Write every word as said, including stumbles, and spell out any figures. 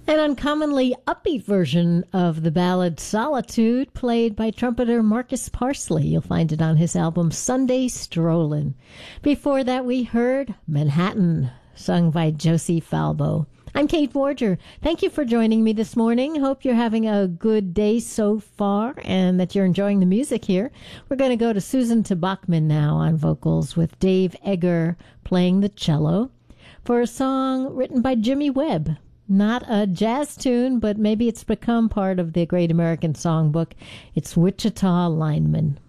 An uncommonly upbeat version of the ballad Solitude, played by trumpeter Marcus Parsley. You'll find it on his album Sunday Strollin'. Before that, we heard Manhattan, sung by Josie Falbo. I'm Kate Borger. Thank you for joining me this morning. Hope you're having a good day so far and that you're enjoying the music here. We're going to go to Susan Tabachman now on vocals with Dave Egger playing the cello for a song written by Jimmy Webb. Not a jazz tune, but maybe it's become part of the Great American Songbook. It's Wichita Lineman.